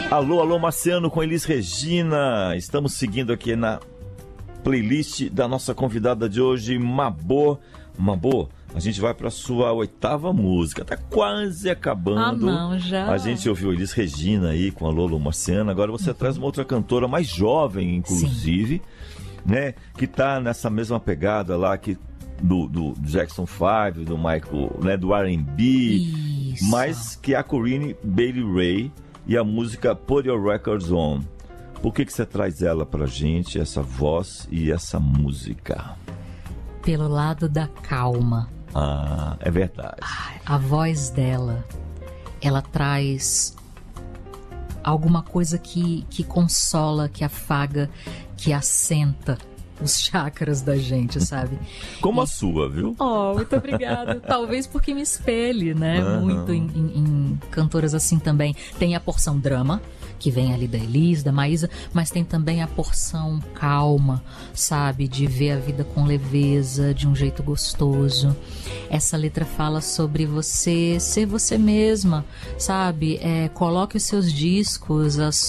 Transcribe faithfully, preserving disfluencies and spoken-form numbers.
Alô, alô, Marciano com Elis Regina. Estamos seguindo aqui na playlist da nossa convidada de hoje, Mabô. Mabô, a gente vai para sua oitava música. Tá quase acabando. Ah, não, já. A gente ouviu Elis Regina aí com Alô, alô, Marciano. Agora você uhum. traz uma outra cantora mais jovem, inclusive, Sim. né? Que tá nessa mesma pegada lá que do, do Jackson five, do Michael, né? Do R and B. Isso. Mas que é a Corinne Bailey Rae. E a música Put Your Records On. Por que que você traz ela pra gente, essa voz e essa música? Pelo lado da calma. Ah, é verdade. A voz dela, ela traz alguma coisa que, que consola, que afaga, que assenta os chakras da gente, sabe? Como e... a sua, viu? Oh, muito obrigada. Talvez porque me espelhe, né? Uhum. Muito em, em, em cantoras assim também. Tem a porção drama, que vem ali da Elis, da Maísa, mas tem também a porção calma, sabe? De ver a vida com leveza, de um jeito gostoso. Essa letra fala sobre você ser você mesma, sabe? É, coloque os seus discos, as